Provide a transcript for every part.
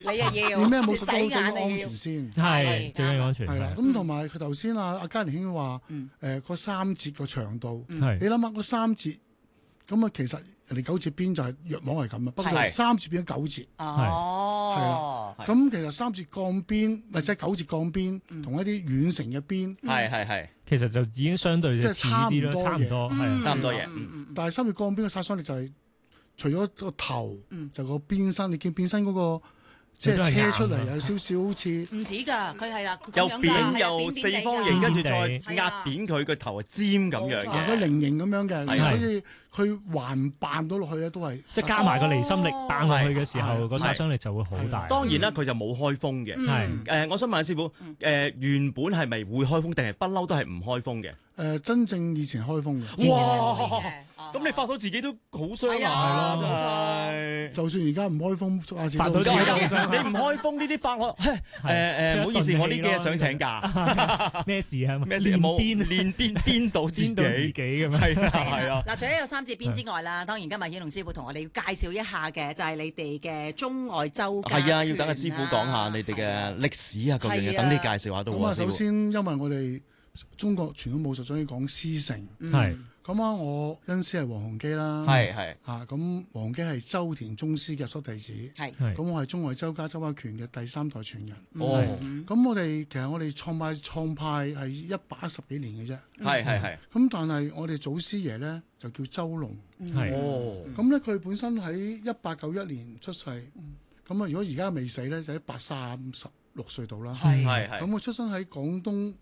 你又要練咩武術都好洗最緊要安眼你要全先。 係最緊要安全。 係啦，咁同埋佢頭先阿嘉玲兄話嗰3節個長度，你係諗下嗰3節咁啊，其實人哋9節鞭就係約網係咁啊，不過係 3節變咗9節。 哦， 係咁其實3節鋼鞭或者9節鋼鞭同一啲遠程嘅鞭， 係， 其實就已經相對即係似啲咯，差差唔多唔多係差唔多嘢。 但係3節鋼鞭嘅殺傷力就係除咗個頭，就個鞭身，你見鞭身嗰個即係車出嚟有少少好似。 唔止㗎，佢係啦，佢咁又樣㗎扁又係啊扁四扁地㗎方形，跟住再係啊壓扁佢個頭係尖咁樣啊，佢嘅。 菱形咁樣嘅， 係所以佢橫扮到落去咧都係即係加埋個離心力哦掹落去嘅時候， 係個殺傷力就會好大。 當然啦，佢就冇開封嘅。 係我想問下師傅，原本係咪會開封，定係不嬲都係唔開封嘅？ 真正以前開封嘅。 哇！咁你發到自己都好傷係啊！ 啊真係。 就算而家唔開封，下次都發到自己都好傷你唔開封呢啲法，我唔好意思，我呢幾日想請假。 咩事啊？ 咩事？ 練冇鞭練鞭到自己， 鞭到自己咁樣。 係啊係啊。 嗱，除咗有3節鞭之外啦，當然今日顯龍師傅同我哋要介紹一下嘅就係你哋嘅中外周家係啊，要等阿師傅講下拳你哋嘅歷史啊，各樣嘢， 係啊等你介紹下都好啊，師首傅。 先因為我哋中國傳統武術總要講師承， 係咁啊，我恩師係黃鴻基啦， 係咁黃鴻基係周田宗師嘅叔弟子， 係係咁我係中外周家周家拳嘅第3代傳人。 哦， 咁我哋創派係110幾年嘅啫， 係咁但係我哋祖師爺咧就叫周龍， 係哦， 咁咧佢本身喺1891年出世，咁啊如果而家未死咧就136歲度啦， 係咁佢出生喺廣東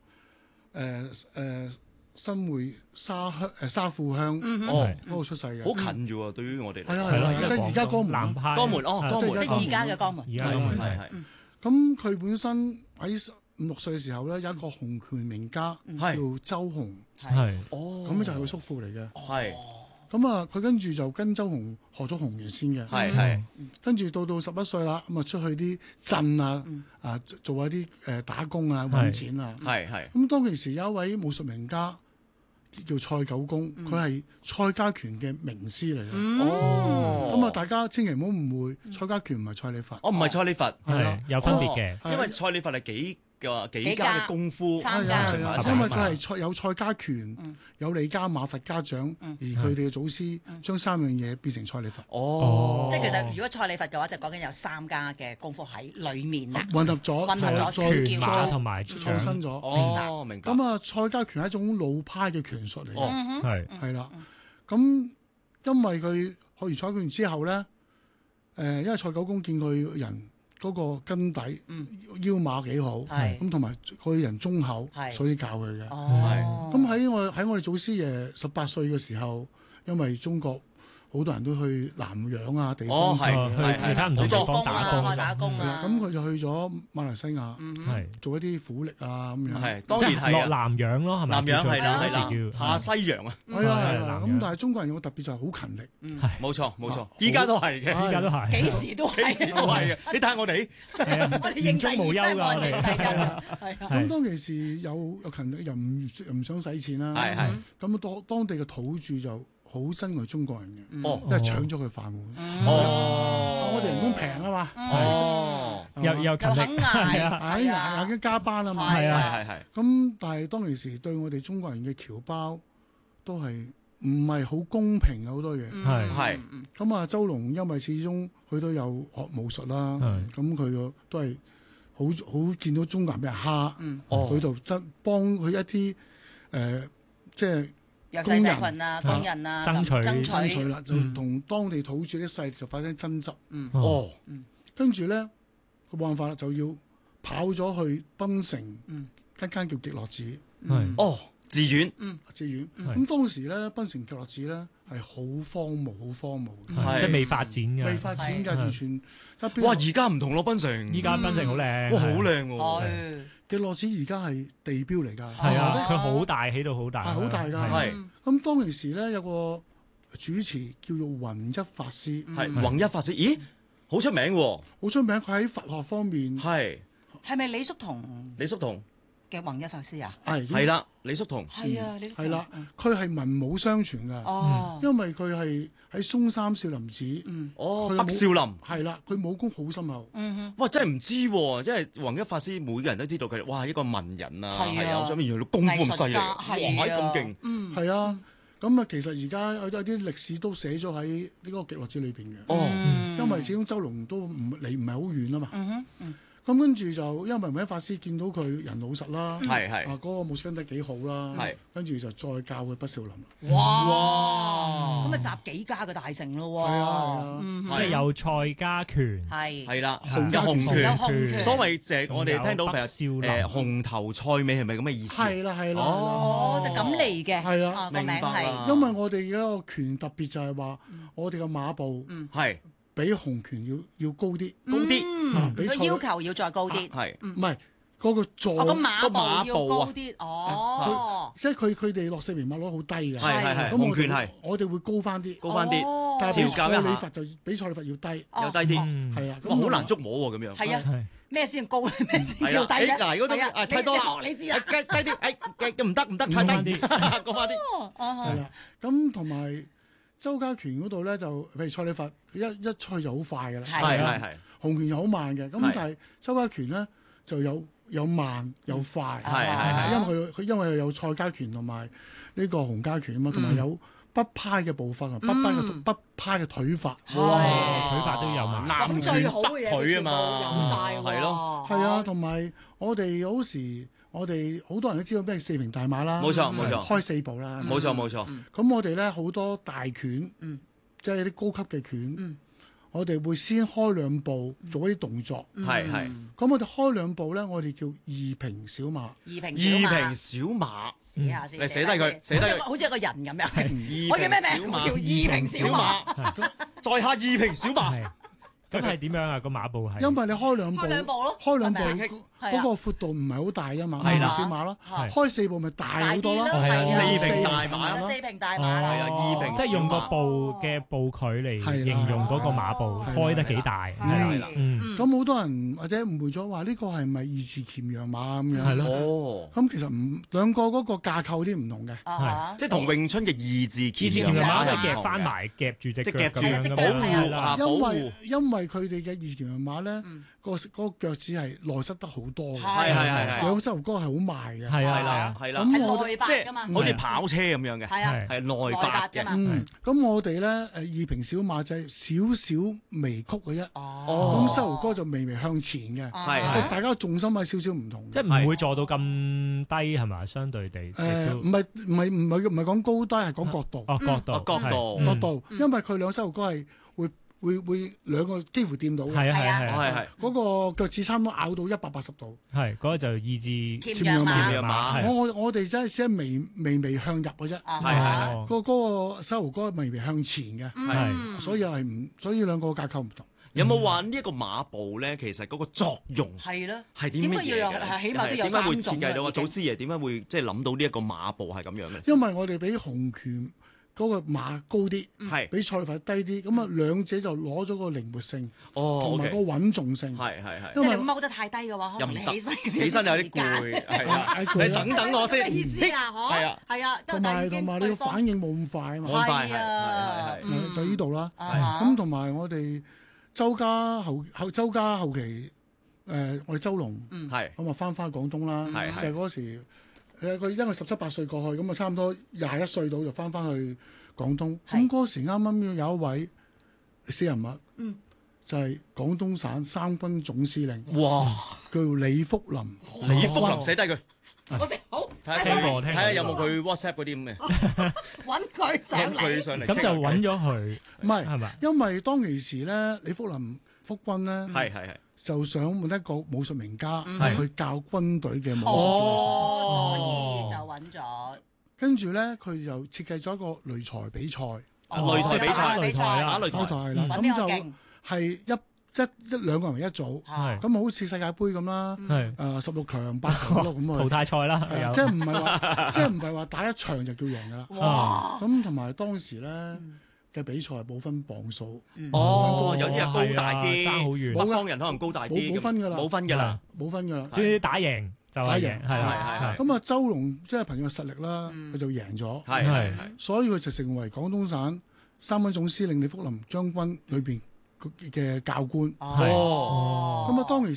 新會沙富鄉哦， 嗰度出世嘅， 好近啫喎，對於我哋嚟係啊講。 係啊，即係而家江門南派江門哦，江門即係而家嘅江門。 而家江門係係咁佢本身喺5、6歲嘅時候咧，有一個洪拳名家係叫周洪， 係哦， 咁就係佢叔父嚟嘅。 係咁啊，佢跟住就跟周洪學咗洪拳先嘅， 係跟住到11歲啦，咁啊出去啲鎮啊做一啲打工啊揾錢啊。 係咁當其時有一位武術名家叫蔡九公，佢係蔡家拳嘅名師嚟嘅。 哦， 咁啊，大家千祈唔好誤會，蔡家拳唔係蔡李佛。 我唔係蔡李佛， 係啦係有分別嘅。 因為蔡李佛係幾家嘅功夫三家係啊， 合因為佢埋係有蔡家拳，有李家馬佛家掌，而佢哋嘅祖師將3樣嘢變成蔡李佛， 哦， 即係其實如果蔡李佛嘅話，就講緊有3家嘅功夫喺裡面啦。 混合咗， 混合咗再拳馬同埋創新咗。 哦，明白。 咁啊，蔡家拳係一種老派嘅拳術嚟嘅， 哦係係啦。咁因為佢學完蔡家拳之後咧，因為蔡九公見佢人嗰個根底腰馬幾好， 係咁同埋佢人忠厚係， 所以教佢嘅。 哦， 咁喺我哋祖師爺18歲嘅時候，因為中國好多人都去南洋啊地方做係嘢， 去其他唔同地方打工。 打工係啦啊， 咁佢就去咗馬來西亞係做一啲苦力啊咁樣。 係當即係落然係啊， 南洋咯，係咪？ 南洋係啦係嗰時叫啦，下西洋啊， 係啊係啊， 南洋咁但係中國人有個特別就係好勤力， 冇錯冇錯，依家都係嘅， 依家都係幾時都係， 幾時都係嘅。你睇下我哋， 我哋應中無憂㗎我哋係啊， 咁當其時有勤力又唔想使錢啦， 係咁當地嘅土著就好憎佢中國人嘅， 哦因為搶咗佢飯碗。 哦， 我哋人工平啊嘛， 哦， 又又勤力， 肯捱， 係啊喺牙嘅加班啊嘛。 係啊係咁但係當其時對我哋中國人嘅僑胞都係唔係好公平嘅好多嘢。 係係咁啊，周龍因為始終佢都有學武術啦，咁佢個都係好見到中國人俾人蝦，佢就真幫佢一啲即係弱勢社群啊，工人啊， 爭取啦，就同當地土著啲勢力就發生爭執。 哦， 跟住咧個冇辦法啦，就要跑咗去檳城一間叫極樂寺係哦，寺院寺院。咁當時咧檳城極樂寺咧係好荒蕪，好荒蕪嘅， 係即係未發展嘅， 未發展㗎，完全一邊哇！而家唔同咯，檳城， 依家檳城好靚， 哇，好靚喎， 係極樂寺而家係地標嚟㗎， 係啊，佢好大，起到好大， 係好大㗎。 係咁當其時咧有個主持叫做弘一法師， 係弘一法師，咦，好出名喎， 好出名。佢喺佛學方面係係咪李叔同？ 李叔同嘅弘一法師啊？ 係啦，李叔同係啊，你係啦，佢係文武雙全㗎。 哦， 因為佢係喺嵩山少林寺。 北少林係啦，佢武功好深厚。 哇！真係唔知喎，即係弘一法師，每個人都知道佢哇一個文人啊， 係啊係啊，我想原來功夫咁犀利，哇係啊咁勁， 係啊，咁啊，其實而家有啲歷史都寫咗喺呢個極樂寺裏邊嘅。因為始終周龍都唔係好遠啊嘛。咁跟住就因為弘一法師見到佢人老實啦， 係嗰個武術根底幾好啦，跟住就再教佢北少林。 哇！咁啊集幾家嘅大成咯喎。 係啊， 即係有蔡家拳， 係啦， 洪有洪有拳， 洪拳所謂就係我哋聽到仲有北少林紅頭菜尾係咪咁嘅意思？ 係啦，係啦。 哦，就咁嚟嘅。 係啦啊個名明白係啦。 因為我哋嘅一個拳特別就係話，我哋嘅馬步係比洪拳要高啲， 高啲， 比蔡個要求要再高啲。 係唔係嗰個座， 個馬步要馬步啊高啲。哦， 即係佢哋落四平馬攞好低嘅。 係咁洪拳係我哋會高翻啲， 高翻啲， 哦但係比蔡調教一下李佛就比蔡李佛要低， 又低啲， 係啦。 哇好難捉摸喎咁樣。 係啊， 係咩先高，咩先係啦， 叫低咧？ 嗱如果係啊太多啦， 你學你知啦。 低啲，唔得太低啲，高翻啲。 係啦。咁同埋周家拳嗰度咧，就譬如蔡李佛一出就好快㗎啦， 係洪拳又好慢嘅。咁係但係周家拳咧就有慢有快， 係因為佢有蔡家拳同埋呢個洪家拳啊嘛，同埋有北派嘅部分啊，北派嘅腿法。 腿法都有埋。 咁最好嘅嘢腿啊嘛有晒喎。 係咯係啊，同埋我哋好多人都知道咩四平大馬啦， 冇錯冇錯開四步啦。 冇錯冇錯， 咁我哋咧好多大拳，即係啲高級嘅拳，我哋會先開兩步做一啲動作。 係咁我哋開兩步咧，我哋叫二平小馬。 二平小馬， 寫下先， 你寫低佢，寫低佢。 好似一個人咁樣。 二我叫咩名？ 平小馬我叫二平小馬。 在下二平小馬。 係咁係點樣啊？個馬步係因為你開兩步， 開兩步咯開兩步係咪啊嗰個闊度唔係好大啊嘛， 係啦小馬咯， 係開四步咪大好多咯， 大啲啦係啊四平大馬就四平大馬係啊啦。 二平即係用個步嘅步距嚟形容嗰個馬步開得幾大， 係啦， 咁好多人或者誤會咗話呢個係咪二字鉗羊馬咁樣？ 係咯， 哦， 咁其實兩個嗰個架構啲唔同嘅。 啊即係同詠春嘅二字二字鉗鉗羊馬都係係夾翻埋夾住隻腳即係夾住咁樣㗎嘛係啊係啦保護因為佢哋嘅二字鉗羊馬咧，個腳趾係內側得好多嘅， 係兩個膝頭哥係好埋嘅。 係啊係啦係啊， 係啦， 咁我係內八即㗎嘛。 係好似跑車咁樣嘅， 係啊， 係內八嘅內八㗎嘛。 咁我哋咧二平小馬就係少少微曲嘅啫， 哦， 咁膝頭哥就微微向前嘅， 係大家重心係少少唔同嘅。 即係唔會坐到咁低係嘛？相對地亦都唔係講高低，係講角度。 角度角度角度，因為佢兩膝頭哥係會兩個幾乎掂到嘅， 係啊係啊係係啊係嗰個腳趾差唔多咬到180度。 係嗰個就二字鉗羊馬。 鉗馬係我哋真係只係微向入嘅啫， 係嗰個膝頭哥微向前嘅， 係所以兩個架構唔同。 有冇話呢一個馬步咧？其實嗰個作用係咯， 係啲乜點解要有嘢嘅？ 起碼都有點解會設三種計到啊？ 啦祖師爺點解會即係諗到呢一個馬步係咁樣嘅？ 因為我哋比洪拳嗰個馬高啲， 係比蔡佛低啲，咁啊兩者就攞咗個靈活性哦同埋個 ，OK， 穩重性。 係係即係因為你踎得太低嘅話，可又唔得能你起身有啲攰，係啦，你等等我先， 咩意思啊？嗬， 係啊， 係啊， 同埋你個反應冇咁快啊嘛， 冇咁快係啊係係就呢度啦。 啊咁同埋我哋周家後期，我哋周龍係咁啊翻廣東啦， 係就係嗰時佢因為17、18歲過去，咁啊差唔多21歲到就翻去廣東。咁嗰時啱啱有一位私人物，就係廣東省三軍總司令， 哇！ 叫李福林。 李福林寫低佢， 我哋好聽過睇下有冇佢 WhatsApp 嗰啲咁嘅， 揾佢上揾佢嚟。 上嚟， 咁就揾咗佢， 唔係係咪？ 因為當其時咧，李福林福軍咧係就想揾一個武術名家係去教軍隊嘅武術。 哦，所以就揾咗跟住咧，佢就設計咗一個擂台比賽， 擂台比賽打擂台打擂台擂台係啦， 揾邊個咁就勁？ 係一兩個人一組， 係咁好似世界盃咁啦， 係 16強8強咯咁淘啊， 汰賽啦， 即係唔係話打一場就叫贏㗎啦。 哇！ 咁同埋當時咧， 嘅比賽冇分磅數。 哦，有啲人高大啲， 爭好遠。 北方人可能高大啲， 冇分㗎啦， 冇分㗎啦， 冇分㗎啦。 總之打贏就係贏，係。 咁啊，周龍即係憑佢實力啦，佢就贏咗。 係， 所以佢就成為廣東省三軍總司令李福林將軍裏邊嘅教官。咁啊，當其